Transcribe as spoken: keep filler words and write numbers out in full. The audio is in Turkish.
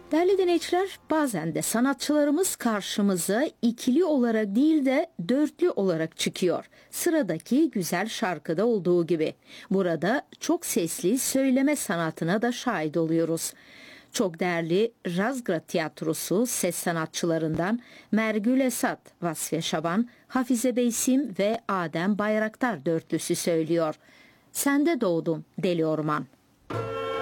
Değerli dinleyiciler, bazen de sanatçılarımız karşımıza ikili olarak değil de dörtlü olarak çıkıyor. Sıradaki güzel şarkıda olduğu gibi. Burada çok sesli söyleme sanatına da şahit oluyoruz. Çok değerli Razgrad Tiyatrosu ses sanatçılarından Mergül Esat, Vasfiye Şaban, Hafize Beysim ve Adem Bayraktar dörtlüsü söylüyor. Sende doğdum Deli Orman.